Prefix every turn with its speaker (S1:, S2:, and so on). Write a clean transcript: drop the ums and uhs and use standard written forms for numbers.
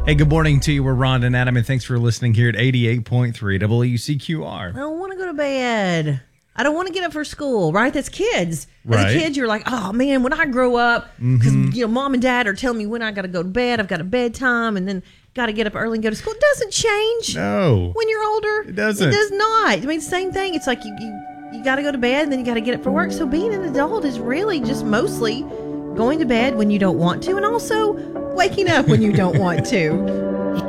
S1: Hey, good morning to you. We're Ron and Adam, and thanks for listening here at 88.3 WCQR.
S2: I don't want to go to bed. I don't want to get up for school, right? That's kids.
S1: Right.
S2: As a kid, you're like, oh, man, when I grow up, because, mom and dad are telling me when I got to go to bed, I've got a bedtime, and then got to get up early and go to school. It doesn't change
S1: No.
S2: when you're older.
S1: It doesn't.
S2: It does not. I mean, same thing. It's like you got to go to bed, and then you got to get up for work. So being an adult is really just mostly going to bed when you don't want to, and also waking up when you don't want to.